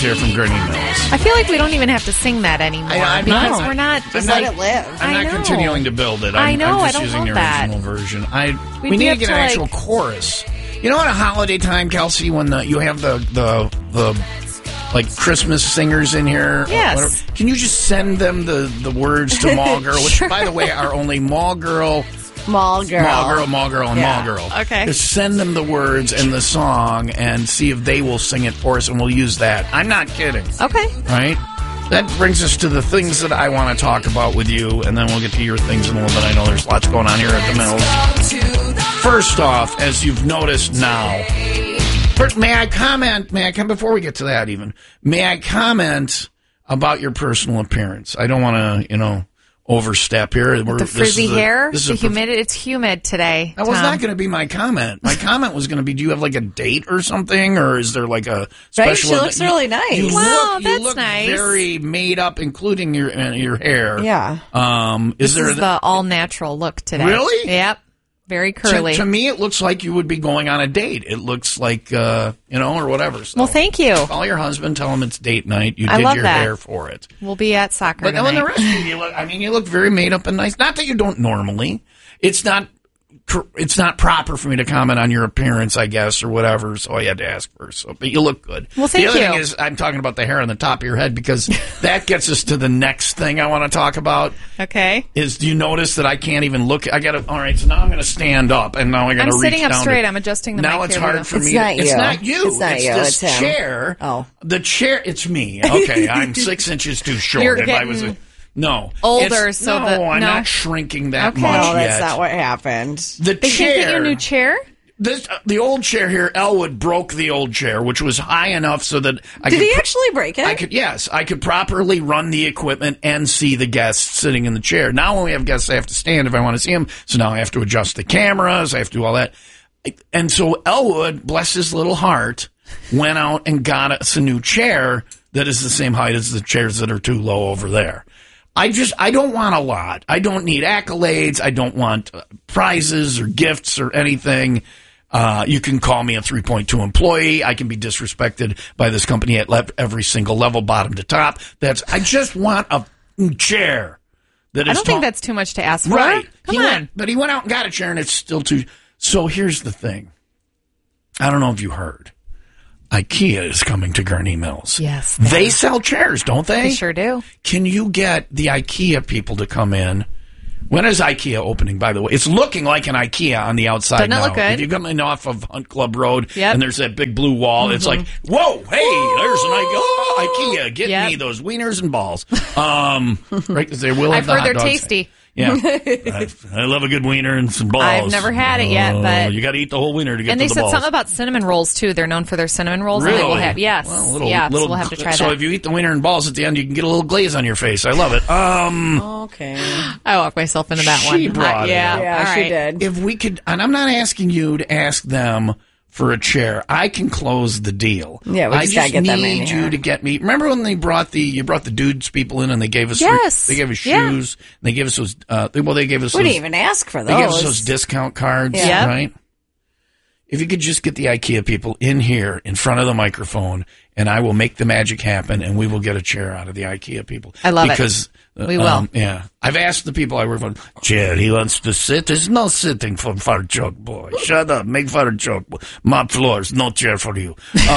here from Gurney Mills. I feel like we don't even have to sing that anymore because we're not. Just let it live. I'm not continuing to build it. I know. I'm I just don't using love the that. original version. We need to get an actual chorus. You know, at a holiday time, Kelsey, when you have the like Christmas singers in here. Yes. Whatever, can you just send them the words to Mall Girl, which, by the way, are only Mall Girl. Mall Girl, and Mall Girl. Okay. Just send them the words and the song and see if they will sing it for us, and we'll use that. I'm not kidding. Okay. Right? That brings us to the things that I want to talk about with you, and then we'll get to your things in a little bit. I know there's lots going on here at the Mills. First off, as you've noticed now, may I comment, before we get to that even, may I comment about your personal appearance? I don't want to, overstep here. The frizzy hair, the humidity. It's humid today. That was not going to be my comment. My comment was going to be: do you have like a date or something, or is there like a special? Right? She looks really nice. You that's look nice. very made up, including your hair. Yeah. This is the all natural look today. Really? Yep. Very curly. To me, it looks like you would be going on a date. It looks like, or whatever. So well, thank you. Call your husband. Tell him it's date night. You I did love your that. hair for it. We'll be at soccer But tonight. when the rest of you look, you look very made up and nice. Not that you don't normally. It's not proper for me to comment on your appearance, I guess, or whatever, so I had to ask first. So, but you look good. Well, thank you. The other you. thing is, I'm talking about the hair on the top of your head because that gets us to the next thing I want to talk about. Okay. Is, do you notice that I can't even look? All right, so now I'm going to stand up, and now I got to reach down. I'm sitting up straight. I'm adjusting the mic. Now it's hard for me. It's not you. It's not you. This It's him. chair. Oh. The chair, it's me. Okay, I'm 6 inches too short. You're if I was getting older, I'm not shrinking that much No, yet. that's not what happened. The They chair. can't get you a new chair? The old chair here, Elwood broke the old chair, which was high enough so that I Did could. he actually break it? Yes, I could properly run the equipment and see the guests sitting in the chair. Now when we have guests, I have to stand if I want to see them. So now I have to adjust the cameras. I have to do all that. And so Elwood, bless his little heart, went out and got us a new chair that is the same height as the chairs that are too low over there. I don't want a lot. I don't need accolades. I don't want prizes or gifts or anything. You can call me a 3.2 employee. I can be disrespected by this company at every single level, bottom to top. I just want a chair. I don't think that's too much to ask for. Right. Come on. But he went out and got a chair, and it's still too. So here's the thing. I don't know if you heard. IKEA is coming to Gurney Mills. Yes. They sell chairs, don't they? They sure do. Can you get the IKEA people to come in? When is IKEA opening, by the way? It's looking like an IKEA on the outside Doesn't now. it look good? If you come in off of Hunt Club Road Yep. and there's that big blue wall, it's like, whoa, hey, there's an IKEA. Oh, IKEA, get me those wieners and balls. Right, because they will have I've the heard hot they're dogs. tasty. Yeah. I love a good wiener and some balls. I've never had it yet, but you got to eat the whole wiener to get and to they the said balls. something about cinnamon rolls too. They're known for their cinnamon rolls. Really? And they will have, yes. Well, So we'll have to try that. So if you eat the wiener and balls at the end, you can get a little glaze on your face. I love it. Okay. I walked myself into that She one. brought it yeah, up. Yeah, all she right. did. If we could, and I'm not asking you to ask them for a chair. I can close the deal. Yeah, we I just gotta get them in need here. you to get me. Remember when you brought the dudes people in and they gave us Yes. they gave us Yeah. shoes. And they gave us those. They gave us. We those, didn't even ask for They gave us those. those discount cards, Yeah. right? If you could just get the IKEA people in here in front of the microphone, and I will make the magic happen, and we will get a chair out of the IKEA people. I love it. Because We will. Yeah, I've asked the people I work for. Chair, he wants to sit. There's no sitting for fart joke, boy. Shut up, make fart joke. Mop floors, no chair for you.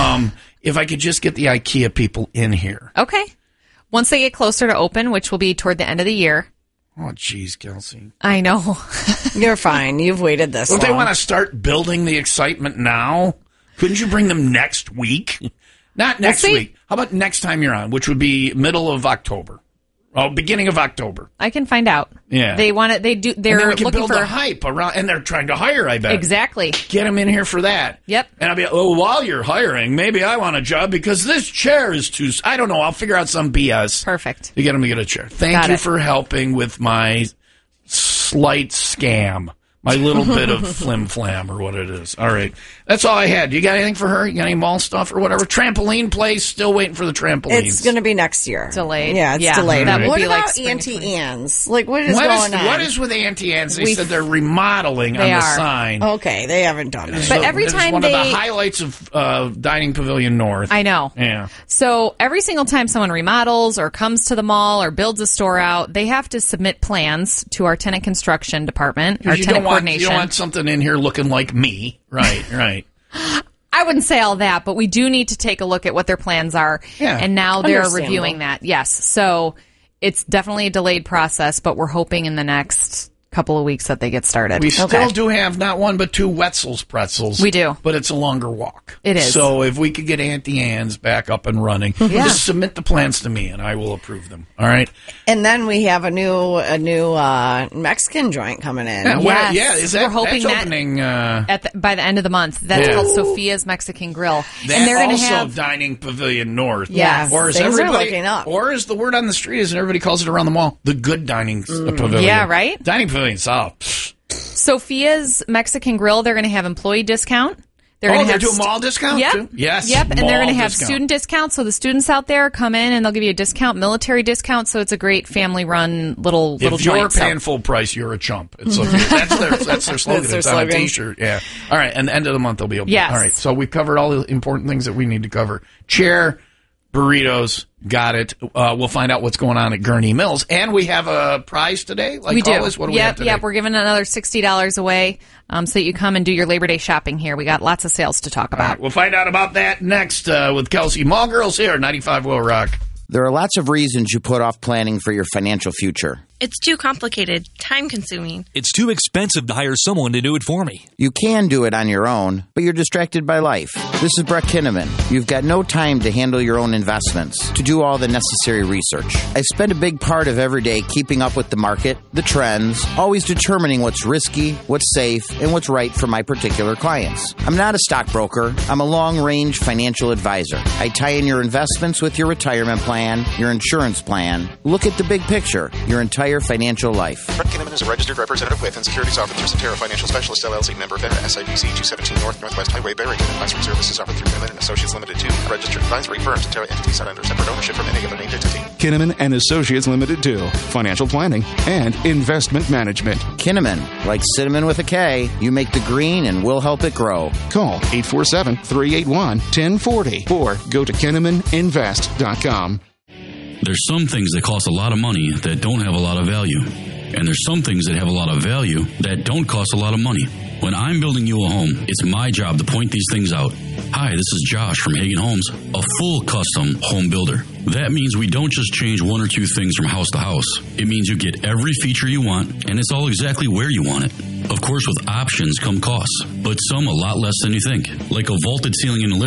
If I could just get the IKEA people in here. Okay. Once they get closer to open, which will be toward the end of the year. Oh, jeez, Kelsey. I know. You're fine. You've waited this Don't long. they want to start building the excitement now? Couldn't you bring them next week? Not next see. week. How about next time you're on, which would be middle of October? Oh, beginning of October. I can find out. Yeah. They want it. They do. And They're then we can looking build for the hype around, and they're trying to hire, I bet. exactly. Get them in here for that. Yep. And I'll be, while you're hiring, maybe I want a job because this chair is too, I don't know, I'll figure out some BS. Perfect. To get them to get a chair. Thank Got you it. for helping with my slight scam. My little bit of flim flam or what it is. All right. That's all I had. You got anything for her? You got any mall stuff or whatever? Trampoline place? Still waiting for the trampolines. It's going to be next year. Delayed. Yeah, it's delayed. That would What be about like Auntie Anne's? Like, what is going on? What is with Auntie Anne's? They said they're remodeling on the sign. Okay, they haven't done it. But every time one of the highlights of Dining Pavilion North. I know. Yeah. So every single time someone remodels or comes to the mall or builds a store out, they have to submit plans to our tenant construction department, our tenant coordination. You don't want something in here looking like me. Right. I wouldn't say all that, but we do need to take a look at what their plans are. Yeah, and now they're reviewing that. Yes. So it's definitely a delayed process, but we're hoping in the next couple of weeks that they get started. We still do have not one but two Wetzel's pretzels. We do. But it's a longer walk. It is. So if we could get Auntie Anne's back up and running, just submit the plans to me and I will approve them. All right? And then we have a new Mexican joint coming in. Is that, we're hoping that's opening by the end of the month. That's called Sophia's Mexican Grill. That's and they're also have Dining Pavilion North. Yes. Or is Things are looking up. Or is the word on the street, as everybody calls it around the mall, the good dining pavilion. Yeah, right? Dining Pavilion South. Sophia's Mexican Grill, they're going to have employee discount. They're doing mall discount too? Yes. Yep, and they're going to have student discounts. So the students out there come in and they'll give you a discount, military discount. So it's a great family-run little joint. If you're paying full price, you're a chump. It's that's their slogan. It's on a T-shirt. Yeah. All right, and the end of the month they'll be open. Yes. All right, so we've covered all the important things that we need to cover. Chair, burritos, got it. We'll find out what's going on at Gurney Mills. And we have a prize today? We do. Always? What do we have today? Yep, we're giving another $60 away so that you come and do your Labor Day shopping here. We got lots of sales to talk about. All right, we'll find out about that next with Kelsey. Mall Girls here, 95 Will Rock. There are lots of reasons you put off planning for your financial future. It's too complicated, time-consuming. It's too expensive to hire someone to do it for me. You can do it on your own, but you're distracted by life. This is Brett Kinnaman. You've got no time to handle your own investments, to do all the necessary research. I spend a big part of every day keeping up with the market, the trends, always determining what's risky, what's safe, and what's right for my particular clients. I'm not a stockbroker. I'm a long-range financial advisor. I tie in your investments with your retirement plan, your insurance plan. Look at the big picture, your entire financial life. Brett Kinnaman is a registered representative with and securities offered through Cetera Financial Specialists, LLC, member FINRA, SIPC, 217 North Northwest Highway, Barrington. Advisory services offered through Kinnaman and Associates Limited, 2. Registered advisory firm, Cetera entities not under separate ownership from any other named entity. Kinnaman and Associates Limited, 2. Financial planning and investment management. Kinnaman, like cinnamon with a K, you make the green and we'll help it grow. Call 847-381-1040 or go to KinnamanInvest.com. There's some things that cost a lot of money that don't have a lot of value. And there's some things that have a lot of value that don't cost a lot of money. When I'm building you a home, it's my job to point these things out. Hi, this is Josh from Hagen Homes, a full custom home builder. That means we don't just change one or two things from house to house. It means you get every feature you want, and it's all exactly where you want it. Of course, with options come costs, but some a lot less than you think, like a vaulted ceiling in the living room.